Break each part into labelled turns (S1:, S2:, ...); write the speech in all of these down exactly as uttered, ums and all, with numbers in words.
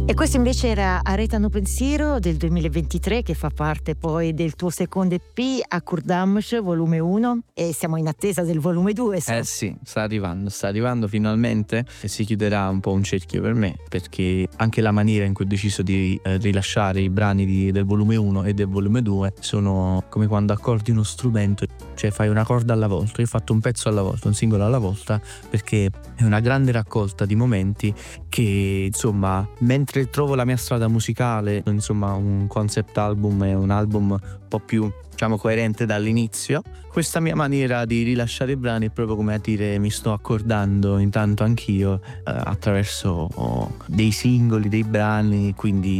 S1: E questo invece era Aretano Pensiero del duemilaventitré, che fa parte poi del tuo secondo E P Akkordamsch volume uno, e siamo in attesa del volume due.
S2: Eh sì, sta arrivando, sta arrivando finalmente, e si chiuderà un po' un cerchio per me, perché anche la maniera in cui ho deciso di eh, rilasciare i brani di, del volume uno e del volume due sono come quando accordi uno strumento, cioè fai una corda alla volta. Io ho fatto un pezzo alla volta, un singolo alla volta, perché è una grande raccolta di momenti che, insomma, mentre trovo la mia strada musicale, insomma un concept album è un album un po' più, diciamo, coerente dall'inizio, questa mia maniera di rilasciare i brani è proprio come a dire mi sto accordando intanto anch'io eh, attraverso oh, dei singoli, dei brani,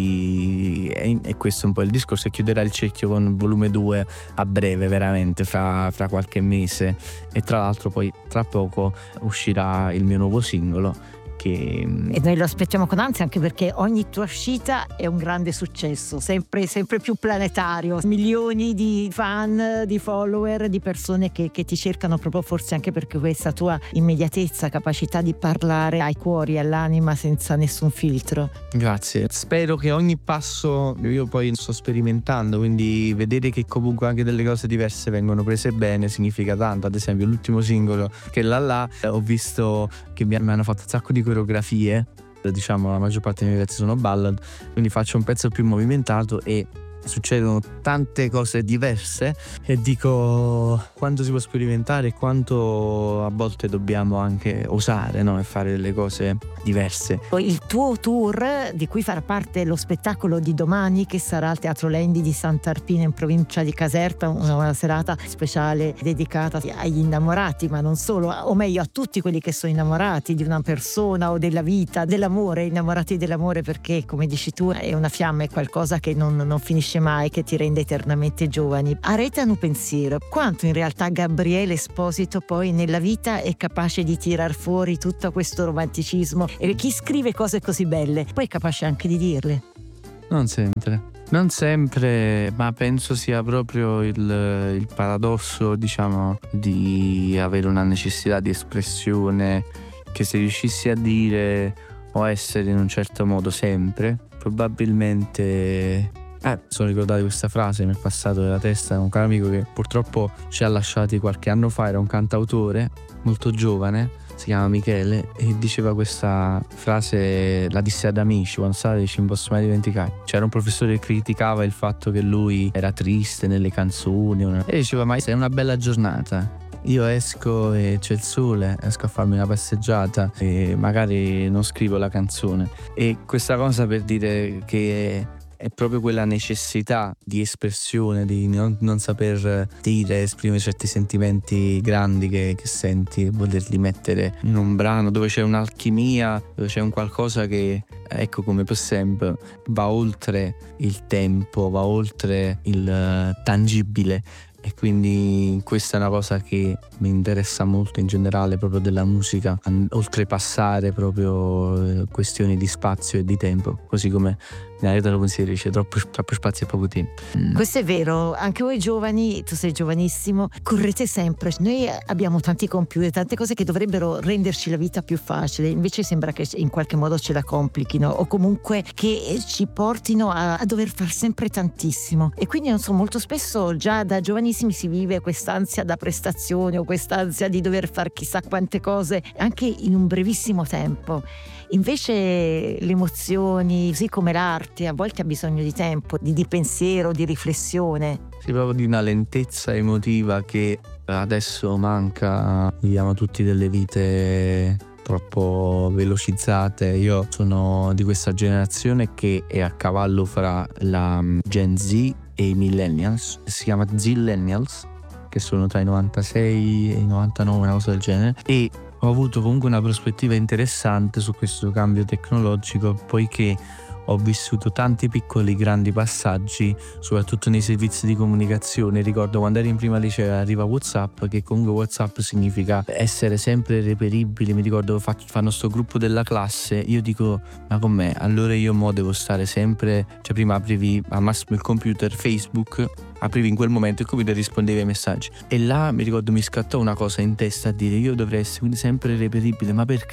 S2: quindi è, è questo un po' il discorso, e chiuderà il cerchio con il volume due a breve, veramente fra, fra qualche mese, e tra l'altro poi tra poco uscirà il mio nuovo singolo. Che...
S1: E noi lo aspettiamo con ansia, anche perché ogni tua uscita è un grande successo, sempre, sempre più planetario, milioni di fan, di follower, di persone che, che ti cercano proprio, forse anche perché questa tua immediatezza, capacità di parlare ai cuori, all'anima senza nessun filtro.
S2: Grazie, spero che ogni passo, io poi sto sperimentando, quindi vedere che comunque anche delle cose diverse vengono prese bene significa tanto. Ad esempio l'ultimo singolo, che là là, ho visto che mi hanno fatto un sacco di coreografie, diciamo la maggior parte dei miei pezzi sono ballad, quindi faccio un pezzo più movimentato e succedono tante cose diverse, e dico quanto si può sperimentare e quanto a volte dobbiamo anche osare, no? E fare delle cose diverse.
S1: Il tuo tour, di cui farà parte lo spettacolo di domani, che sarà al Teatro Lendi di Sant'Arpino in provincia di Caserta, una serata speciale dedicata agli innamorati, ma non solo, o meglio a tutti quelli che sono innamorati di una persona o della vita, dell'amore, innamorati dell'amore, perché come dici tu è una fiamma, è qualcosa che non, non finisce mai, che ti rende eternamente giovani. Aretano Pensiero, quanto in realtà Gabriele Esposito poi nella vita è capace di tirar fuori tutto questo romanticismo, e chi scrive cose così belle poi è capace anche di dirle.
S2: Non sempre, non sempre, ma penso sia proprio il, il paradosso, diciamo, di avere una necessità di espressione che, se riuscissi a dire o essere in un certo modo sempre, probabilmente... Eh, sono ricordato questa frase, mi è passato nella testa un caro amico che purtroppo ci ha lasciati qualche anno fa, era un cantautore molto giovane, si chiama Michele, e diceva questa frase, la disse ad amici quando stava, dice non posso mai dimenticare. C'era un professore che criticava il fatto che lui era triste nelle canzoni, una... e diceva ma è una bella giornata, io esco e c'è il sole, esco a farmi una passeggiata e magari non scrivo la canzone. E questa cosa per dire che è proprio quella necessità di espressione, di non, non saper dire, esprimere certi sentimenti grandi che, che senti, volerli mettere in un brano dove c'è un'alchimia, dove c'è un qualcosa che, ecco, come per esempio, va oltre il tempo, va oltre il uh, tangibile. E quindi questa è una cosa che mi interessa molto in generale, proprio della musica, oltrepassare proprio questioni di spazio e di tempo, così come in Aretano Pensiero dice troppo, troppo spazio e poco tempo. Mm.
S1: Questo è vero, anche voi giovani, tu sei giovanissimo, correte sempre. Noi abbiamo tanti computer, tante cose che dovrebbero renderci la vita più facile, invece sembra che in qualche modo ce la complichino, o comunque che ci portino a, a dover far sempre tantissimo. E quindi non so, molto spesso già da giovanissimi si vive quest'ansia da prestazione o quest'ansia di dover fare chissà quante cose anche in un brevissimo tempo. Invece le emozioni, così come l'arte, a volte ha bisogno di tempo, di, di pensiero, di riflessione.
S2: Sì, proprio di una lentezza emotiva che adesso manca. Viviamo tutti delle vite troppo velocizzate. Io sono di questa generazione che è a cavallo fra la Gen Z e i millennials, si chiama Zillennials, che sono tra i novantasei e i novantanove, una cosa del genere, e ho avuto comunque una prospettiva interessante su questo cambio tecnologico, poiché ho vissuto tanti piccoli grandi passaggi, soprattutto nei servizi di comunicazione. Ricordo quando ero in prima liceo arriva WhatsApp, che comunque WhatsApp significa essere sempre reperibili. Mi ricordo fanno sto gruppo della classe, io dico ma con me allora io mo devo stare sempre, cioè prima aprivi al massimo il computer, Facebook, aprivi in quel momento il computer e rispondevi ai messaggi, e là mi ricordo mi scattò una cosa in testa a dire io dovrei essere quindi sempre reperibile. Ma perché?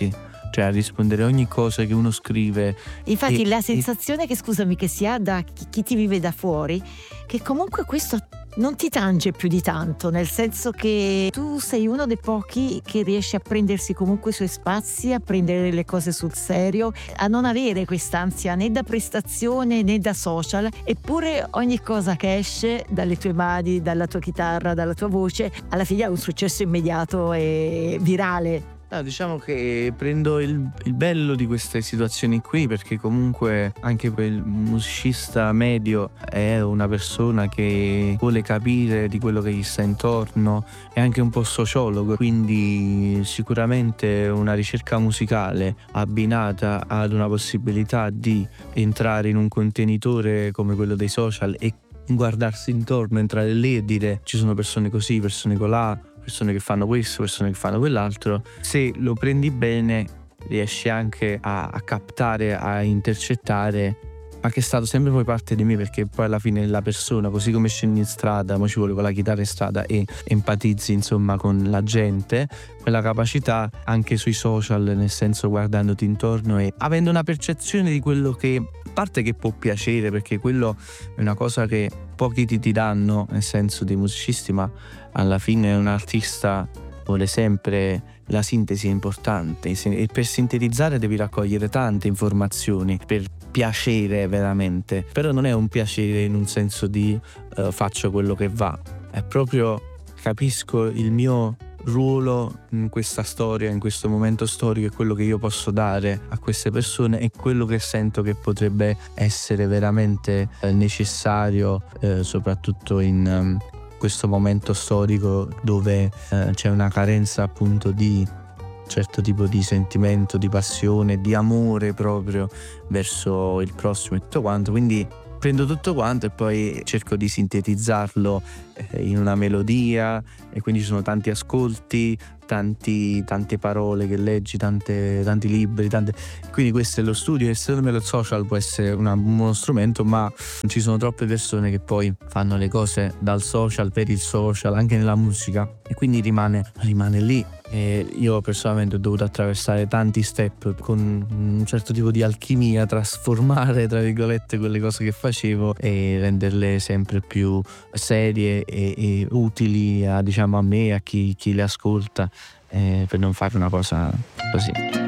S2: cioè a rispondere a ogni cosa che uno scrive.
S1: Infatti
S2: e,
S1: la sensazione che, scusami, che si ha da chi, chi ti vive da fuori, che comunque questo non ti tange più di tanto, nel senso che tu sei uno dei pochi che riesce a prendersi comunque i suoi spazi, a prendere le cose sul serio, a non avere quest'ansia né da prestazione né da social, eppure ogni cosa che esce dalle tue mani, dalla tua chitarra, dalla tua voce, alla fine ha un successo immediato e virale.
S2: No, diciamo che prendo il, il bello di queste situazioni qui, perché comunque anche per il musicista medio è una persona che vuole capire di quello che gli sta intorno, è anche un po' sociologo, quindi sicuramente una ricerca musicale abbinata ad una possibilità di entrare in un contenitore come quello dei social e guardarsi intorno, entrare lì e dire ci sono persone così, persone colà, persone che fanno questo, persone che fanno quell'altro. Se lo prendi bene riesci anche a, a captare, a intercettare, ma che è stato sempre poi parte di me, perché poi alla fine la persona, così come scendi in strada, ma ci vuole con la chitarra in strada e empatizzi insomma con la gente, quella capacità anche sui social, nel senso guardandoti intorno e avendo una percezione di quello che, a parte che può piacere, perché quello è una cosa che pochi ti, ti danno, nel senso dei musicisti, ma alla fine un artista vuole sempre, la sintesi è importante e per sintetizzare devi raccogliere tante informazioni per piacere veramente, però non è un piacere in un senso di uh, faccio quello che va, è proprio capisco il mio ruolo in questa storia, in questo momento storico, e quello che io posso dare a queste persone e quello che sento che potrebbe essere veramente eh, necessario, eh, soprattutto in um, questo momento storico dove eh, c'è una carenza appunto di certo tipo di sentimento, di passione, di amore proprio verso il prossimo e tutto quanto. Quindi prendo tutto quanto e poi cerco di sintetizzarlo eh, in una melodia, e quindi ci sono tanti ascolti, tanti, tante parole che leggi, tante, tanti libri, tante... quindi questo è lo studio, e secondo me lo social può essere una, uno strumento, ma ci sono troppe persone che poi fanno le cose dal social, per il social, anche nella musica, e quindi rimane, rimane lì. E io personalmente ho dovuto attraversare tanti step con un certo tipo di alchimia, trasformare tra virgolette quelle cose che facevo e renderle sempre più serie e, e utili a, diciamo, a me e a chi, chi le ascolta, eh, per non fare una cosa così.